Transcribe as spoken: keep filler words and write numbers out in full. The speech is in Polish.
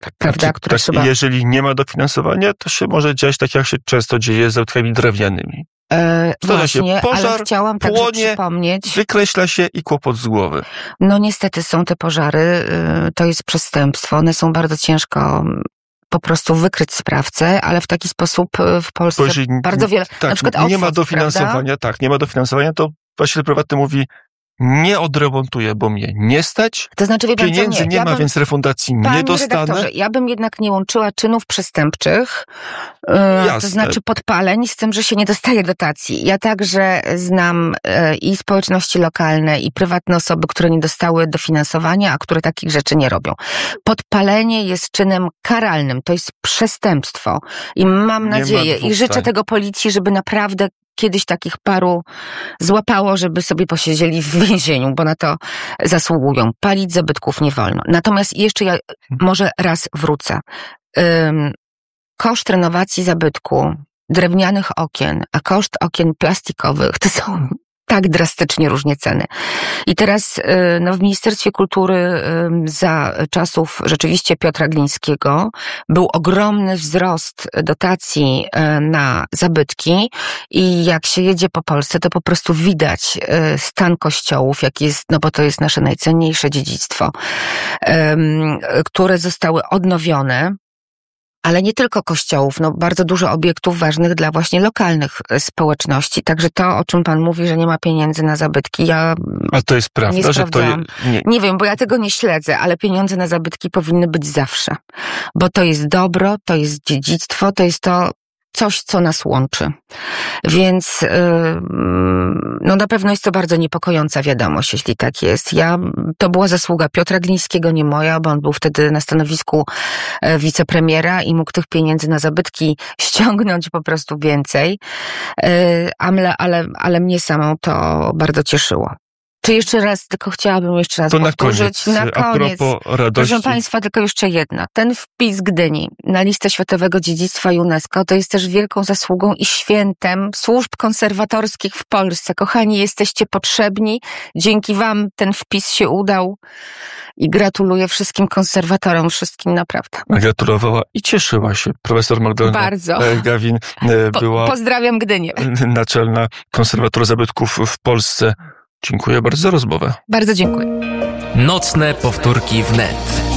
prawda, tak, które tak, trzeba... Jeżeli nie ma dofinansowania, to się może dziać tak, jak się często dzieje z zabytkami drewnianymi. E, właśnie, się pożar, ale chciałam także płonie, przypomnieć... wykreśla się i kłopot z głowy. No niestety są te pożary, to jest przestępstwo, one są bardzo ciężko po prostu wykryć sprawcę, ale w taki sposób w Polsce Jeżeli, bardzo wiele... Tak, na przykład nie odwód, ma dofinansowania, prawda? tak, nie ma dofinansowania, to właściciel prywatny mówi, nie odremontuję, bo mnie nie stać, To znaczy, wie pan co, pieniędzy nie, nie ja ma, bym, więc refundacji nie panie dostanę. redaktorze, ja bym jednak nie łączyła czynów przestępczych, e, to znaczy podpaleń, z tym, że się nie dostaje dotacji. Ja także znam e, i społeczności lokalne, i prywatne osoby, które nie dostały dofinansowania, a które takich rzeczy nie robią. Podpalenie jest czynem karalnym, to jest przestępstwo i mam Nie nadzieję ma dwóch i życzę zdań. tego policji, żeby naprawdę kiedyś takich paru złapało, żeby sobie posiedzieli w więzieniu, bo na to zasługują. Palić zabytków nie wolno. Natomiast jeszcze ja może raz wrócę. Ym, koszt renowacji zabytku, drewnianych okien, a koszt okien plastikowych to są tak drastycznie różne ceny. I teraz no, w Ministerstwie Kultury za czasów rzeczywiście Piotra Glińskiego był ogromny wzrost dotacji na zabytki i jak się jedzie po Polsce, to po prostu widać stan kościołów, jaki jest, no bo to jest nasze najcenniejsze dziedzictwo, które zostały odnowione. Ale nie tylko kościołów, no bardzo dużo obiektów ważnych dla właśnie lokalnych społeczności. Także to, o czym pan mówi, że nie ma pieniędzy na zabytki, ja A to jest prawda, nie że to je, nie. nie wiem, bo ja tego nie śledzę, ale pieniądze na zabytki powinny być zawsze. Bo to jest dobro, to jest dziedzictwo, to jest to coś, co nas łączy. Więc yy, no na pewno jest to bardzo niepokojąca wiadomość, jeśli tak jest. Ja, to była zasługa Piotra Glińskiego, nie moja, bo on był wtedy na stanowisku wicepremiera i mógł tych pieniędzy na zabytki ściągnąć po prostu więcej. Yy, ale, ale, ale mnie samą to bardzo cieszyło. Czy jeszcze raz, tylko chciałabym jeszcze raz to powtórzyć. Na koniec, na koniec. A propos radości. Proszę państwa, tylko jeszcze jedno. Ten wpis Gdyni na listę Światowego Dziedzictwa UNESCO to jest też wielką zasługą i świętem służb konserwatorskich w Polsce. Kochani, jesteście potrzebni. Dzięki wam ten wpis się udał i gratuluję wszystkim konserwatorom, wszystkim naprawdę. Gratulowała i cieszyła się. Profesor Magdalena Bardzo. Gawin była... Po, pozdrawiam Gdynię. Naczelna konserwator zabytków w Polsce. Dziękuję bardzo za rozmowę. Bardzo dziękuję. Nocne powtórki wnet.